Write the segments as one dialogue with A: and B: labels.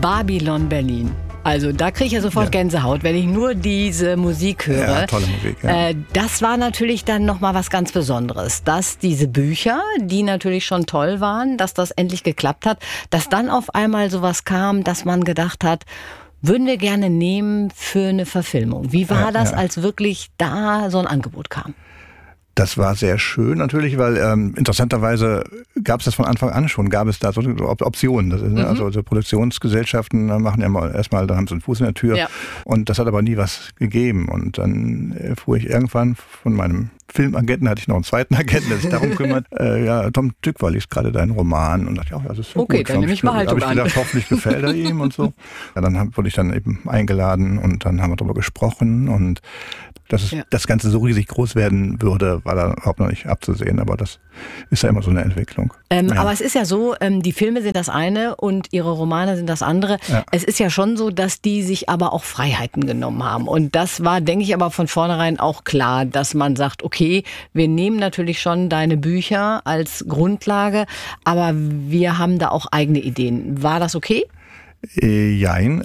A: Babylon Berlin. Also da kriege ich ja sofort Gänsehaut, wenn ich nur diese Musik höre.
B: Ja, tolle Musik. Ja.
A: Das war natürlich dann nochmal was ganz Besonderes, dass diese Bücher, die natürlich schon toll waren, dass das endlich geklappt hat, dass dann auf einmal sowas kam, dass man gedacht hat, würden wir gerne nehmen für eine Verfilmung. Wie war das, als wirklich da so ein Angebot kam?
B: Das war sehr schön natürlich, weil interessanterweise gab es das von Anfang an schon, gab es da so Optionen. Das ist, also so Produktionsgesellschaften machen ja mal erstmal, dann haben sie einen Fuß in der Tür und das hat aber nie was gegeben. Und dann fuhr ich irgendwann von meinem Filmagenten, hatte ich noch einen zweiten Agenten, der sich darum kümmert. Tom Tykwer liest gerade deinen Roman und dachte, das ist so
A: okay,
B: gut.
A: Dann nehme ich mal Haltung an.
B: Hab ich gedacht, hoffentlich gefällt er ihm und so. Ja, dann wurde ich dann eben eingeladen und dann haben wir darüber gesprochen und dass das Ganze so riesig groß werden würde, war da überhaupt noch nicht abzusehen. Aber das ist ja immer so eine Entwicklung.
A: Aber es ist ja so, die Filme sind das eine und ihre Romane sind das andere. Ja. Es ist ja schon so, dass die sich aber auch Freiheiten genommen haben. Und das war, denke ich, aber von vornherein auch klar, dass man sagt, okay, wir nehmen natürlich schon deine Bücher als Grundlage, aber wir haben da auch eigene Ideen. War das okay?
B: Jein.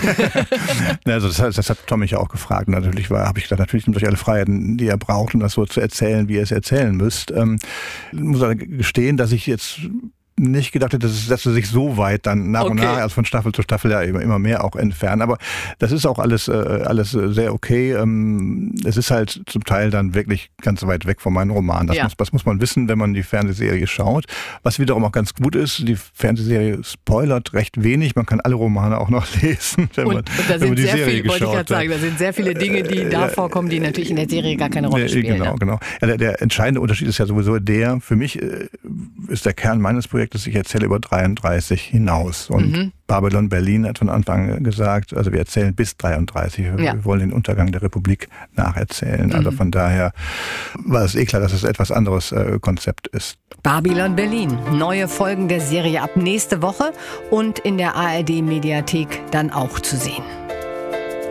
B: Also das hat Tom mich ja auch gefragt. Natürlich habe ich gesagt, natürlich nehmt euch alle Freiheiten, die ihr braucht, um das so zu erzählen, wie ihr es erzählen müsst. Ich muss aber gestehen, dass ich jetzt nicht gedacht hätte, dass sie sich so weit dann nach und nach, also von Staffel zu Staffel ja immer mehr auch entfernen. Aber das ist auch alles sehr okay. Es ist halt zum Teil dann wirklich ganz weit weg von meinem Roman. Das muss man wissen, wenn man die Fernsehserie schaut. Was wiederum auch ganz gut ist, die Fernsehserie spoilert recht wenig. Man kann alle Romane auch noch lesen, wenn man die Serie geschaut hat.
A: Da sind sehr viele Dinge, die da vorkommen, die natürlich in der Serie gar keine Rolle spielen.
B: Genau. Ja, der entscheidende Unterschied ist ja sowieso für mich ist der Kern meines Projekts, ich erzähle über 33 hinaus. Und Babylon Berlin hat von Anfang an gesagt, also wir erzählen bis 33. Wir wollen den Untergang der Republik nacherzählen. Also von daher war es klar, dass es etwas anderes Konzept ist.
A: Babylon Berlin. Neue Folgen der Serie ab nächste Woche und in der ARD-Mediathek dann auch zu sehen.